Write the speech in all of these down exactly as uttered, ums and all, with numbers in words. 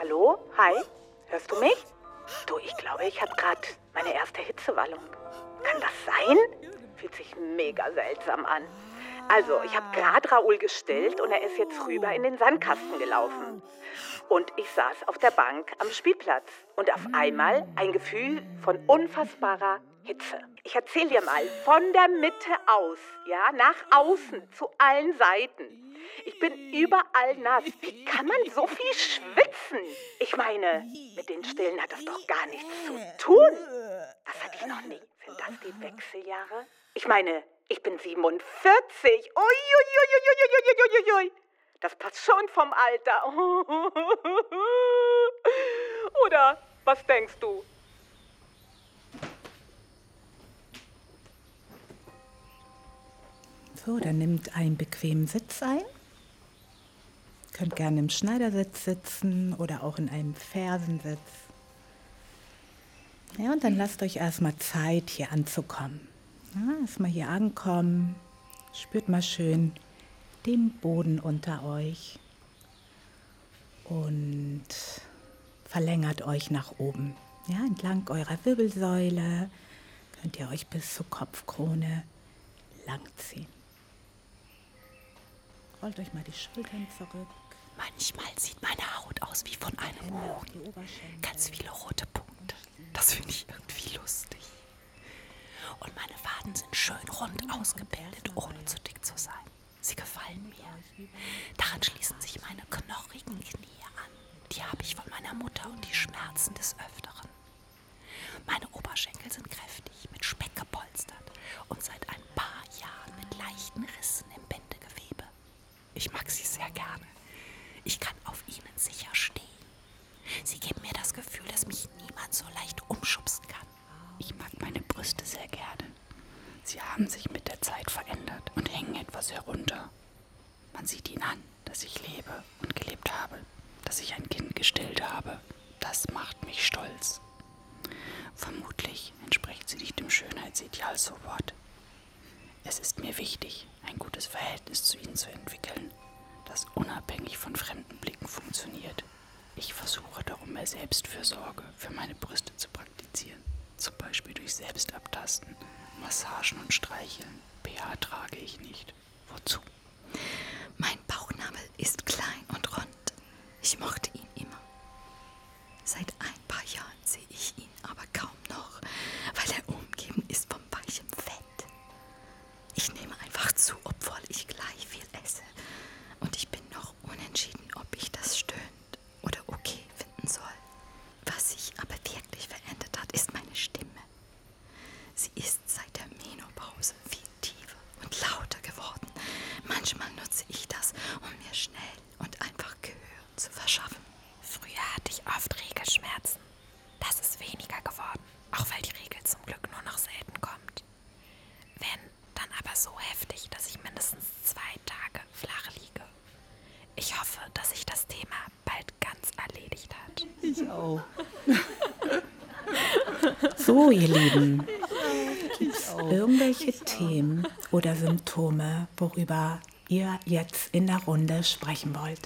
Hallo? Hi? Hörst du mich? Du, ich glaube, ich habe gerade meine erste Hitzewallung. Kann das sein? Fühlt sich mega seltsam an. Also, ich habe gerade Raoul gestillt und er ist jetzt rüber in den Sandkasten gelaufen. Und ich saß auf der Bank am Spielplatz und auf einmal ein Gefühl von unfassbarer Hitze. Ich erzähl dir mal, von der Mitte aus, ja, nach außen, zu allen Seiten. Ich bin überall nass. Wie kann man so viel schwitzen? Ich meine, mit den Stillen hat das doch gar nichts zu tun. Das hatte ich noch nie. Sind das die Wechseljahre? Ich meine, ich bin siebenundvierzig. Ui, ui, ui, ui, ui, ui, ui. Das passt schon vom Alter. Oder was denkst du? So, dann nehmt einen bequemen Sitz ein. Könnt gerne im Schneidersitz sitzen oder auch in einem Fersensitz. Ja, und dann lasst euch erstmal Zeit, hier anzukommen. Ja, erstmal hier ankommen. Spürt mal schön den Boden unter euch. Und verlängert euch nach oben. Ja, entlang eurer Wirbelsäule könnt ihr euch bis zur Kopfkrone langziehen. Rollt euch mal die Schultern zurück. Manchmal sieht meine Haut aus wie von einem Huhn. Ganz viele rote Punkte. Das finde ich irgendwie lustig. Und meine Waden sind schön rund ausgebildet, ohne zu dick zu sein. Sie gefallen mir. Daran schließen sich meine knochigen Knie an. Die habe ich von meiner Mutter und die schmerzen des Öfteren. Meine Oberschenkel sind kräftig, mit Speck gepolstert und seit ein paar Jahren mit leichten Rissen im Bindegewebe. Ich mag sie sehr gerne. Ich kann auf ihnen sicher stehen. Sie geben mir das Gefühl, dass mich niemand so leicht umschubsen kann. Ich mag meine Brüste sehr gerne. Sie haben sich mit der Zeit verändert und hängen etwas herunter. Man sieht ihnen an, dass ich lebe und gelebt habe, dass ich ein Kind gestillt habe. Das macht mich stolz. Vermutlich entspricht sie nicht dem Schönheitsideal so what. Es ist mir wichtig, ein gutes Verhältnis zu ihnen zu entwickeln, das unabhängig von fremden Blicken funktioniert. Ich versuche darum mehr Selbstfürsorge für meine Brüste zu praktizieren. Zum Beispiel durch Selbstabtasten, Massagen und Streicheln. B H trage ich nicht. Wozu? Mein Bauchnabel ist klein und rund. Ich mochte ihn immer. Seit ein paar Jahren sehe ich ihn aber kaum noch, weil er umgeben ist von weichem Fett. Ich nehme einfach zu, obwohl ich gleich viel esse. Und ich bin noch unentschieden, ob ich das stöhnt oder okay finden soll. Was sich aber wirklich verändert hat, ist meine Stimme. Sie ist seit der Menopause viel tiefer und lauter geworden. Manchmal nutze ich das, um mir schnell und einfach Gehör zu verschaffen. Früher hatte ich oft Regelschmerzen. Das ist weniger geworden, auch weil die Regel zum Glück nur noch selten kommt. Wenn, dann aber so heftig, dass ich mindestens zwei Tage flach liege. Ich hoffe, dass sich das Thema bald ganz erledigt hat. Ich auch. So, ihr Lieben, gibt es irgendwelche Themen oder Symptome, worüber ihr jetzt in der Runde sprechen wollt?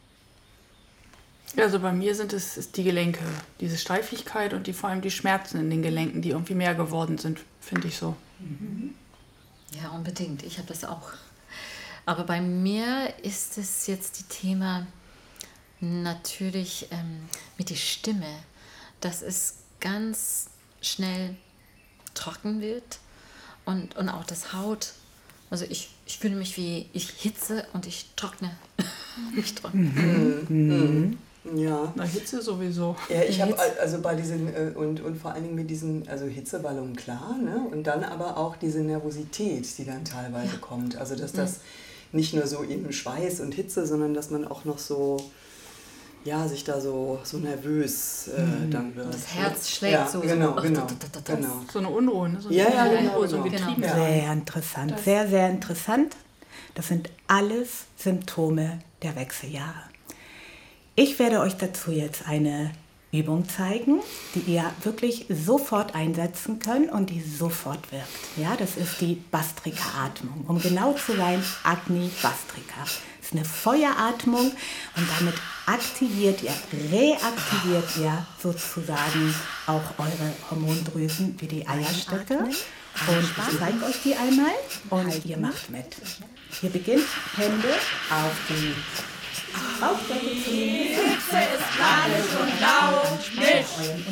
Also bei mir sind es ist die Gelenke, diese Steifigkeit und die, vor allem die Schmerzen in den Gelenken, die irgendwie mehr geworden sind, finde ich so. Ja, unbedingt. Ich habe das auch. Aber bei mir ist es jetzt die Thema natürlich ähm, mit der Stimme, dass es ganz schnell trocken wird und, und auch das Haut. Also ich, ich fühle mich wie, ich hitze und ich trockne. ich trockne. Mhm. Mhm. Ja. Na, Hitze sowieso. Ja, ich habe also bei diesen, äh, und, und vor allen Dingen mit diesen, also Hitzewallungen klar, ne? Und dann aber auch diese Nervosität, die dann teilweise ja. kommt. Also dass das mhm. nicht nur so eben Schweiß und Hitze, sondern dass man auch noch so, ja, sich da so, so nervös äh, mhm. dann wird. Das Herz schlägt ja, so. Genau, so. genau, genau. So eine Unruhe, ne? So eine ja, ja, Unruhe, genau, so genau. getrieben. Ja. Sehr interessant, das sehr, sehr interessant. Das sind alles Symptome der Wechseljahre. Ich werde euch dazu jetzt eine Übung zeigen, die ihr wirklich sofort einsetzen könnt und die sofort wirkt. Ja, das ist die Bastrika-Atmung. Um genau zu sein, Agni Bastrika. Das ist eine Feueratmung und damit aktiviert ihr, reaktiviert ihr sozusagen auch eure Hormondrüsen wie die Eierstöcke. Und ich zeige euch die einmal und ihr macht mit. Ihr beginnt Hände auf die Bauchdecke zu nehmen. Hitze ist panisch und laut, nicht.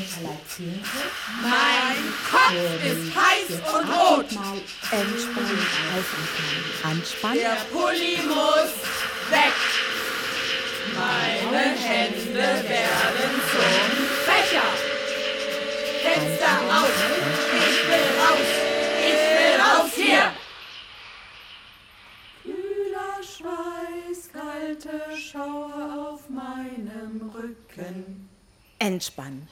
Mein Kopf ist heiß und rot. Mal entspannen, ausatmen, anspannen. Der Pulli muss weg. Meine Hände werden zum Fächer. Fenster auf. Ich will raus. Ich will raus hier. Kühler Schweiß, kalte Schauer auf meinem Rücken. Entspannen.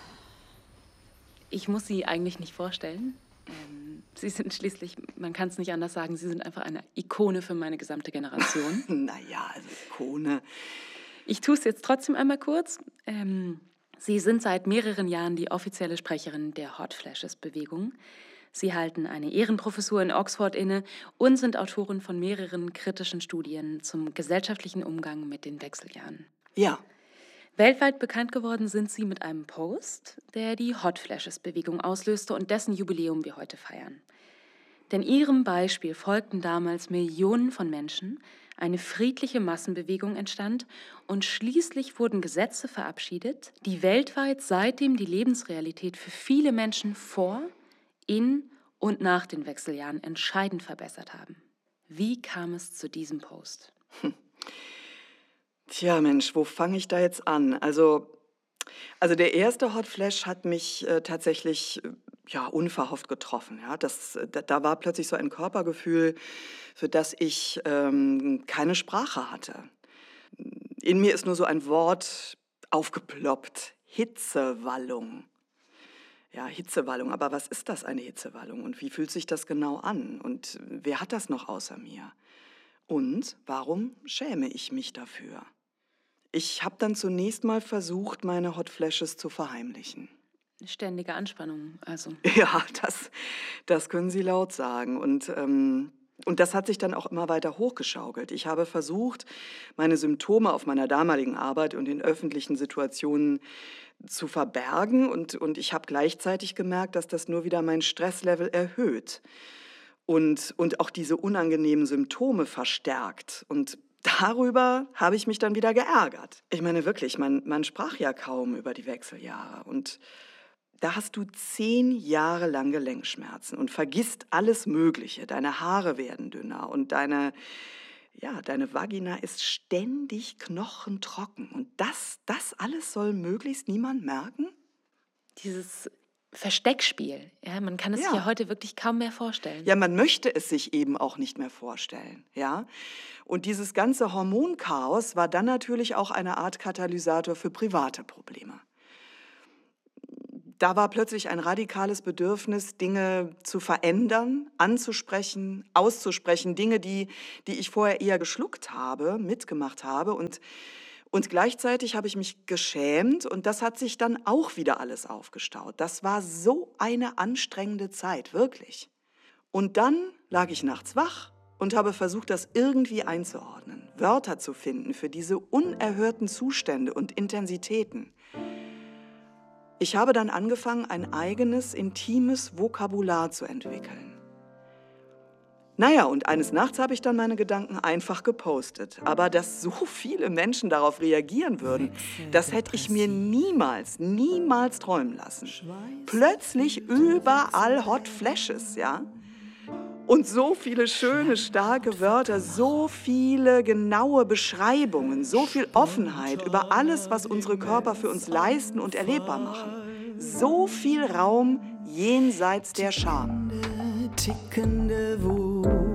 Ich muss Sie eigentlich nicht vorstellen. Ähm, Sie sind schließlich, man kann es nicht anders sagen, Sie sind einfach eine Ikone für meine gesamte Generation. Naja, also Ikone. Ich tue es jetzt trotzdem einmal kurz. Ähm, Sie sind seit mehreren Jahren die offizielle Sprecherin der Hot Flashes-Bewegung. Sie halten eine Ehrenprofessur in Oxford inne und sind Autorin von mehreren kritischen Studien zum gesellschaftlichen Umgang mit den Wechseljahren. Ja. Weltweit bekannt geworden sind Sie mit einem Post, der die Hot Flashes-Bewegung auslöste und dessen Jubiläum wir heute feiern. Denn Ihrem Beispiel folgten damals Millionen von Menschen, eine friedliche Massenbewegung entstand und schließlich wurden Gesetze verabschiedet, die weltweit seitdem die Lebensrealität für viele Menschen vor, in und nach den Wechseljahren entscheidend verbessert haben. Wie kam es zu diesem Post? Hm. Tja, Mensch, wo fange ich da jetzt an? Also, also der erste Hot Flash hat mich äh, tatsächlich äh, ja, unverhofft getroffen. Ja? Das, da, da war plötzlich so ein Körpergefühl, für das ich ähm, keine Sprache hatte. In mir ist nur so ein Wort aufgeploppt. Hitzewallung. Ja, Hitzewallung. Aber was ist das, eine Hitzewallung? Und wie fühlt sich das genau an? Und wer hat das noch außer mir? Und warum schäme ich mich dafür? Ich habe dann zunächst mal versucht, meine Hot Flashes zu verheimlichen. Ständige Anspannung, also. Ja, das, das können Sie laut sagen. Und, ähm, und das hat sich dann auch immer weiter hochgeschaukelt. Ich habe versucht, meine Symptome auf meiner damaligen Arbeit und in öffentlichen Situationen zu verbergen. Und, und ich habe gleichzeitig gemerkt, dass das nur wieder mein Stresslevel erhöht. Und, und auch diese unangenehmen Symptome verstärkt. Und darüber habe ich mich dann wieder geärgert. Ich meine wirklich, man, man sprach ja kaum über die Wechseljahre. Und da hast du zehn Jahre lang Gelenkschmerzen und vergisst alles Mögliche. Deine Haare werden dünner und deine, ja, deine Vagina ist ständig knochentrocken. Und das, das alles soll möglichst niemand merken? Dieses Versteckspiel. Ja, man kann es Ja. sich ja heute wirklich kaum mehr vorstellen. Ja, man möchte es sich eben auch nicht mehr vorstellen. Ja? Und dieses ganze Hormonchaos war dann natürlich auch eine Art Katalysator für private Probleme. Da war plötzlich ein radikales Bedürfnis, Dinge zu verändern, anzusprechen, auszusprechen, Dinge, die, die ich vorher eher geschluckt habe, mitgemacht habe. Und, und gleichzeitig habe ich mich geschämt und das hat sich dann auch wieder alles aufgestaut. Das war so eine anstrengende Zeit, wirklich. Und dann lag ich nachts wach und habe versucht, das irgendwie einzuordnen, Wörter zu finden für diese unerhörten Zustände und Intensitäten. Ich habe dann angefangen, ein eigenes, intimes Vokabular zu entwickeln. Naja, und eines Nachts habe ich dann meine Gedanken einfach gepostet. Aber dass so viele Menschen darauf reagieren würden, das hätte ich mir niemals, niemals träumen lassen. Plötzlich überall Hot Flashes, ja? Und so viele schöne, starke Wörter, so viele genaue Beschreibungen, so viel Offenheit über alles, was unsere Körper für uns leisten und erlebbar machen. So viel Raum jenseits der Scham. Tickende Wut.